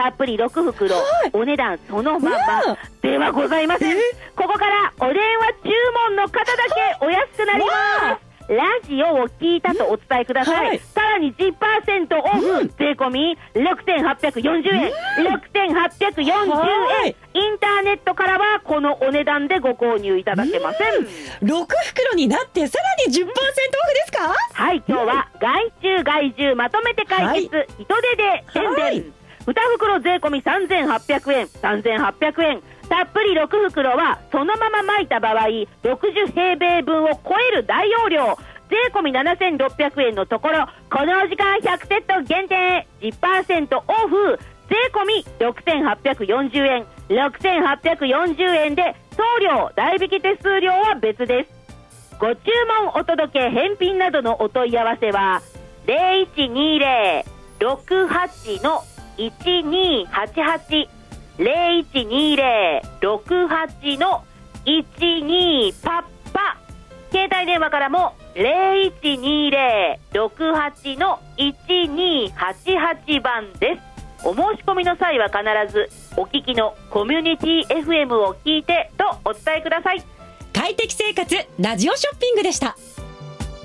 たっぷり6袋、お値段そのままではございません。ここからお電話注文の方だけお安くなります。ラジオを聞いたとお伝えください。さらに 10% オフ、税込み6840円、6840円。インターネットからはこのお値段でご購入いただけません。 6袋になってさらに 10% オフですか？ はい、今日は外注外注まとめて解決、人手で宣伝。2袋税込み3800円、3800円。たっぷり6袋はそのまま巻いた場合60平米分を超える大容量、税込み7600円のところ、このお時間100セット限定 10% オフ、税込み6840円、6840円で送料代引き手数料は別です。ご注文お届け返品などのお問い合わせは 0120-68-1288 0120-68-12パッパ。携帯電話からも 0120-68-1288 番です。お申し込みの際は必ずお聞きのコミュニティ FM を聞いてとお伝えください。 快適生活ラジオショッピングでした。